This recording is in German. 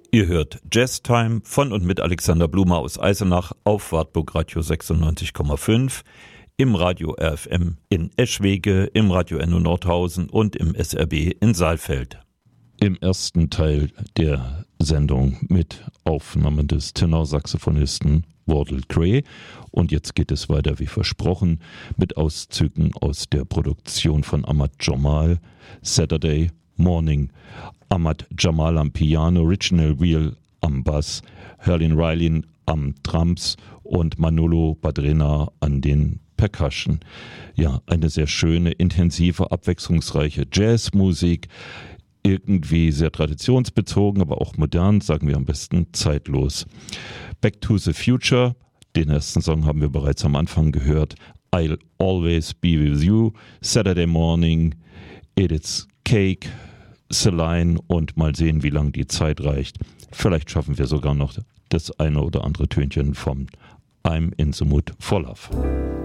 Ihr hört Jazztime von und mit Alexander Blumer aus Eisenach auf Wartburg Radio 96,5, im Radio RFM in Eschwege, im Radio Enno Nordhausen und im SRB in Saalfeld. Im ersten Teil der Sendung mit Aufnahmen des Tenorsaxophonisten Wardell Gray. Und jetzt geht es weiter wie versprochen mit Auszügen aus der Produktion von Ahmad Jamal, Saturday Morning. Ahmad Jamal am Piano, Reginald Wheel am Bass, Herlin Riley am Drums und Manolo Badrena an den Percussion. Ja, eine sehr schöne, intensive, abwechslungsreiche Jazzmusik. Irgendwie sehr traditionsbezogen, aber auch modern, sagen wir am besten zeitlos. Back to the Future, den ersten Song haben wir bereits am Anfang gehört. I'll Always Be With You, Saturday Morning, Edith's Cake, Celine und mal sehen, wie lange die Zeit reicht. Vielleicht schaffen wir sogar noch das eine oder andere Tönchen vom I'm in the Mood for Love.